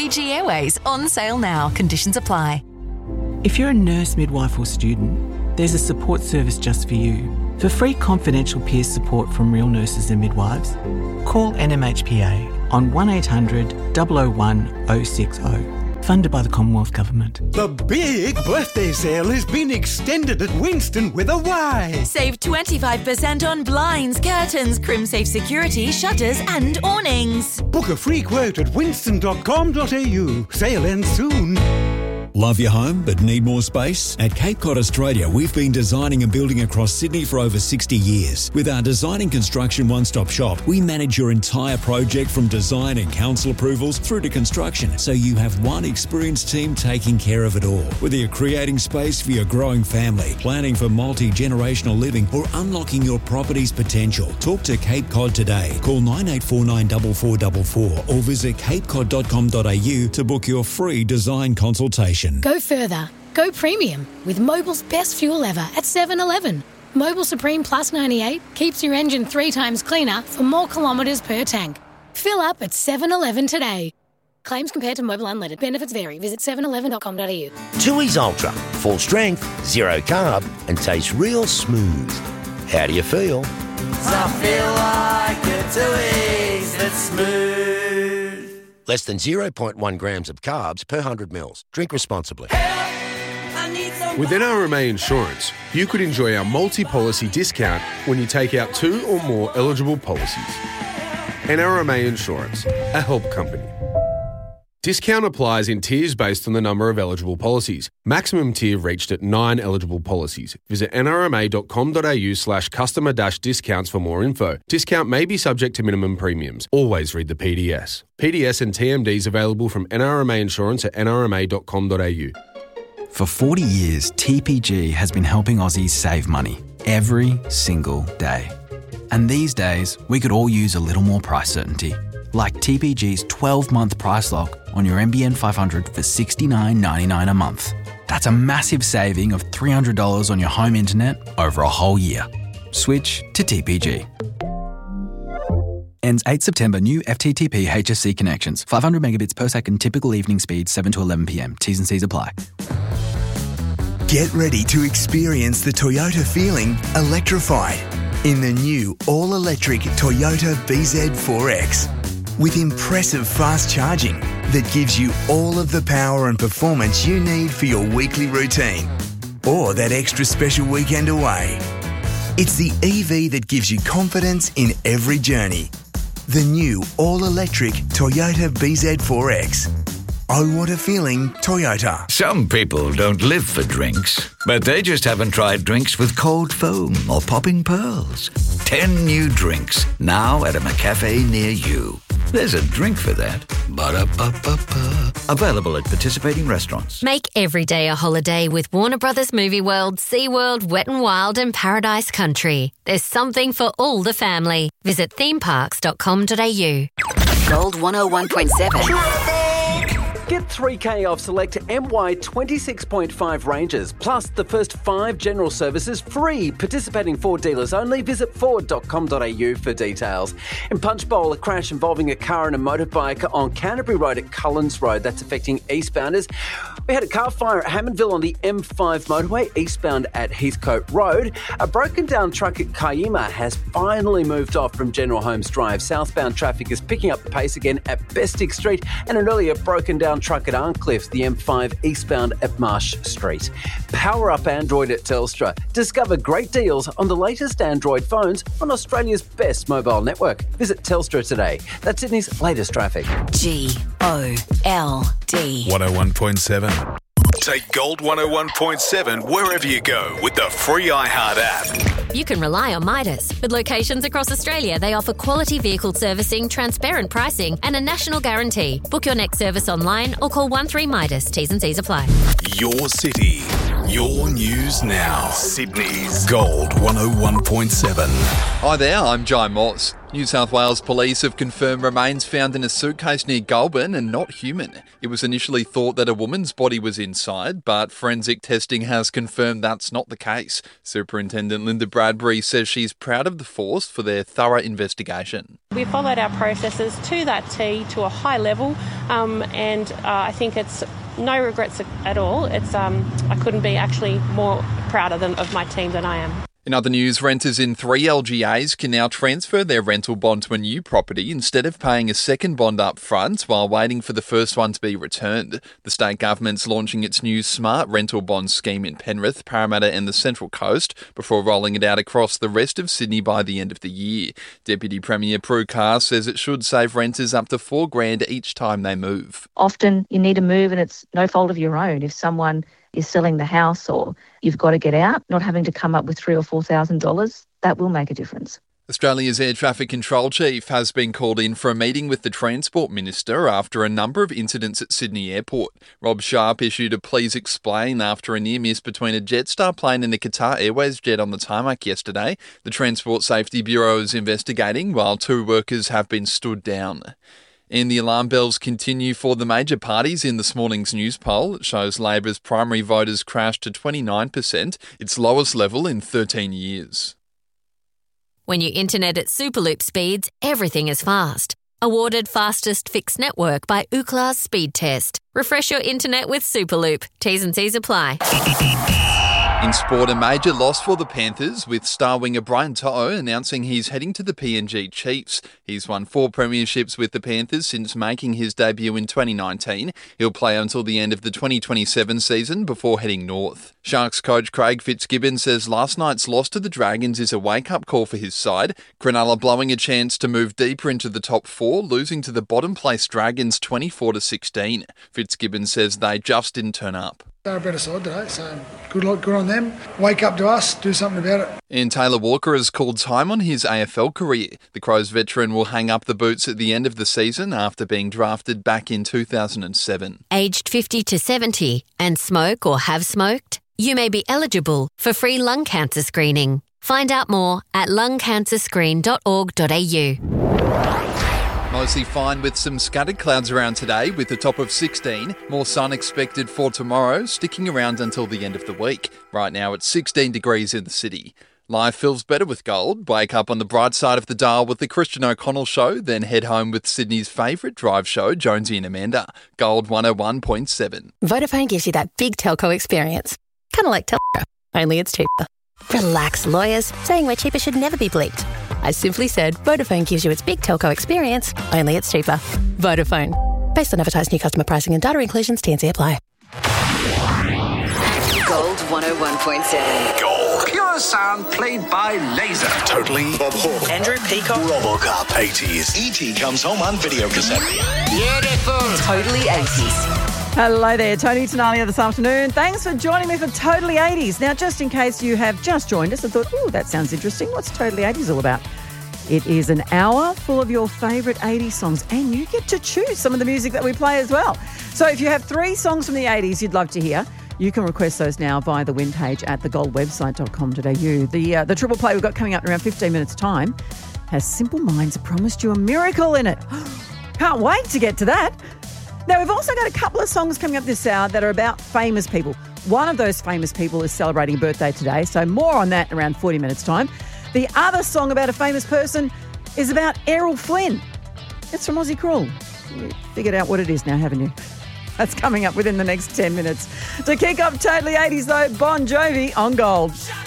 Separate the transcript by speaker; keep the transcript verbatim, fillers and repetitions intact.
Speaker 1: Fiji Airways on sale now. Conditions apply.
Speaker 2: If you're a nurse, midwife or student, there's a support service just for you. For free confidential peer support from real nurses and midwives, call N M H P A on one eight hundred, double oh one, oh six oh. Funded by the Commonwealth Government.
Speaker 3: The big birthday sale has been extended at Winston with a Y.
Speaker 4: Save twenty-five percent on blinds, curtains, crimsafe security, shutters and awnings.
Speaker 3: Book a free quote at winston dot com dot a u. Sale ends soon.
Speaker 5: Love your home but need more space? At Cape Cod Australia, we've been designing and building across Sydney for over sixty years. With our design and construction one-stop shop, we manage your entire project from design and council approvals through to construction, so you have one experienced team taking care of it all. Whether you're creating space for your growing family, planning for multi-generational living, or unlocking your property's potential, talk to Cape Cod today. Call nine eight four nine four four four four or visit cape cod dot com dot a u to book your free design consultation.
Speaker 6: Go further. Go premium with Mobil's best fuel ever at seven eleven. Mobil Supreme Plus ninety-eight keeps your engine three times cleaner for more kilometres per tank. Fill up at seven eleven today. Claims compared to Mobil Unleaded. Benefits vary. Visit seven eleven dot com dot a u.
Speaker 7: Tooheys Ultra. Full strength, zero carb and tastes real smooth. How do you feel?
Speaker 8: I feel like a Tooheys that's smooth.
Speaker 7: Less than zero point one grams of carbs per one hundred mils. Drink responsibly.
Speaker 9: With N R M A Insurance, you could enjoy our multi-policy discount when you take out two or more eligible policies. N R M A Insurance, a help company. Discount applies in tiers based on the number of eligible policies. Maximum tier reached at nine eligible policies. Visit n r m a dot com dot a u slash customer dash discounts for more info. Discount may be subject to minimum premiums. Always read the P D S. P D S and T M Ds available from N R M A Insurance at n r m a dot com dot a u.
Speaker 10: For forty years, T P G has been helping Aussies save money every single day. And these days, we could all use a little more price certainty. Like T P G's twelve-month price lock on your N B N five hundred for sixty-nine ninety-nine a month. That's a massive saving of three hundred dollars on your home internet over a whole year. Switch to T P G. Ends eighth September. New F T T P H S C connections. five hundred megabits per second. Typical evening speed seven to eleven p m. T's and C's apply.
Speaker 11: Get ready to experience the Toyota feeling electrified in the new all-electric Toyota B Z four X. With impressive fast charging that gives you all of the power and performance you need for your weekly routine or that extra special weekend away. It's the E V that gives you confidence in every journey. The new all-electric Toyota B Z four X. Oh, what a feeling, Toyota.
Speaker 12: Some people don't live for drinks, but they just haven't tried drinks with cold foam or popping pearls. Ten new drinks, now at a McCafe near you. There's a drink for that. Ba-da-ba-ba-ba. Available at participating restaurants.
Speaker 13: Make every day a holiday with Warner Brothers Movie World, SeaWorld, Wet n Wild and Paradise Country. There's something for all the family. Visit theme parks dot com dot a u.
Speaker 14: Gold one oh one point seven.
Speaker 15: Get three K off select M Y twenty-six point five ranges, plus the first five general services free. Participating Ford dealers only. Visit ford dot com dot a u for details. In Punchbowl, a crash involving a car and a motorbike on Canterbury Road at Cullens Road. That's affecting eastbounders. We had a car fire at Hammondville on the M five motorway, eastbound at Heathcote Road. A broken down truck at Kiama has finally moved off from General Holmes Drive. Southbound traffic is picking up the pace again at Bestic Street, and an earlier broken down truck at Arncliffe, the M five eastbound at Marsh Street. Power up Android at Telstra. Discover great deals on the latest Android phones on Australia's best mobile network. Visit Telstra today. That's Sydney's latest traffic.
Speaker 14: G O L D.
Speaker 16: one oh one point seven. Take Gold one oh one point seven wherever you go with the free iHeart app.
Speaker 13: You can rely on Midas. With locations across Australia, they offer quality vehicle servicing, transparent pricing and a national guarantee. Book your next service online or call one three Midas. T's and C's apply.
Speaker 16: Your city, your news now. Sydney's Gold one oh one point seven.
Speaker 17: Hi there, I'm Jai Morse. New South Wales police have confirmed remains found in a suitcase near Goulburn are not human. It was initially thought that a woman's body was inside, but forensic testing has confirmed that's not the case. Superintendent Linda Bradbury says she's proud of the force for their thorough investigation.
Speaker 18: We followed our processes to that T to a high level, um, and uh, I think it's no regrets at all. It's um, I couldn't be actually more prouder than, of my team than I am.
Speaker 17: In other news, renters in three L G As can now transfer their rental bond to a new property instead of paying a second bond up front while waiting for the first one to be returned. The state government's launching its new smart rental bond scheme in Penrith, Parramatta and the Central Coast before rolling it out across the rest of Sydney by the end of the year. Deputy Premier Prue Carr says it should save renters up to four grand each time they move.
Speaker 19: Often you need to move and it's no fault of your own. If someone is selling the house or you've got to get out, not having to come up with three or four thousand dollars, that will make a difference.
Speaker 17: Australia's Air Traffic Control Chief has been called in for a meeting with the Transport Minister after a number of incidents at Sydney Airport. Rob Sharp issued a please explain after a near miss between a Jetstar plane and a Qatar Airways jet on the tarmac yesterday. The Transport Safety Bureau is investigating while two workers have been stood down. And the alarm bells continue for the major parties in this morning's news poll. It shows Labor's primary voters crashed to twenty-nine percent, its lowest level in thirteen years.
Speaker 13: When you internet at Superloop speeds, everything is fast. Awarded fastest fixed network by Ookla's Speed Test. Refresh your internet with Superloop. T's and C's apply.
Speaker 17: In sport, a major loss for the Panthers, with star winger Brian To'o announcing he's heading to the P N G Chiefs. He's won four premierships with the Panthers since making his debut in twenty nineteen. He'll play until the end of the twenty twenty-seven season before heading north. Sharks coach Craig Fitzgibbon says last night's loss to the Dragons is a wake-up call for his side. Cronulla blowing a chance to move deeper into the top four, losing to the bottom-placed Dragons twenty-four to sixteen. Fitzgibbon says they just didn't turn up.
Speaker 20: They're a better side today, so good luck, good on them. Wake up to us, do something about it.
Speaker 17: And Taylor Walker has called time on his A F L career. The Crows veteran will hang up the boots at the end of the season after being drafted back in two thousand seven.
Speaker 13: Aged fifty to seventy and smoke or have smoked? You may be eligible for free lung cancer screening. Find out more at lung cancer screen dot org dot a u.
Speaker 17: Mostly fine with some scattered clouds around today with a top of sixteen. More sun expected for tomorrow, sticking around until the end of the week. Right now it's sixteen degrees in the city. Life feels better with gold. Wake up on the bright side of the dial with the Christian O'Connell Show, then head home with Sydney's favourite drive show, Jonesy and Amanda. Gold one oh one point seven.
Speaker 21: Vodafone gives you that big telco experience. Kind of like telco, only it's cheaper. Relax, lawyers. Saying we're cheaper should never be bleeped. I simply said Vodafone gives you its big telco experience, only it's cheaper. Vodafone. Based on advertised new customer pricing and data inclusions, T and C apply.
Speaker 14: Gold one oh one point seven.
Speaker 16: Gold. Pure sound played by laser. Totally. Bob Hawke.
Speaker 14: Andrew Peacock.
Speaker 16: Robocop eighties. E T comes home on video cassette.
Speaker 14: Beautiful. Totally eighties.
Speaker 22: Hello there, Tony Tenalia this afternoon. Thanks for joining me for Totally eighties. Now, just in case you have just joined us and thought, oh, that sounds interesting, what's Totally eighties all about? It is an hour full of your favourite eighties songs, and you get to choose some of the music that we play as well. So if you have three songs from the eighties you'd love to hear, you can request those now via the win page at the gold website dot com dot a u. The, uh, the triple play we've got coming up in around fifteen minutes' time has Simple Minds promised you a miracle in it. Can't wait to get to that. Now, we've also got a couple of songs coming up this hour that are about famous people. One of those famous people is celebrating a birthday today, so more on that in around forty minutes' time. The other song about a famous person is about Errol Flynn. It's from Aussie Crawl. You figured out what it is now, haven't you? That's coming up within the next ten minutes. To kick off Totally eighties, though, Bon Jovi on Gold.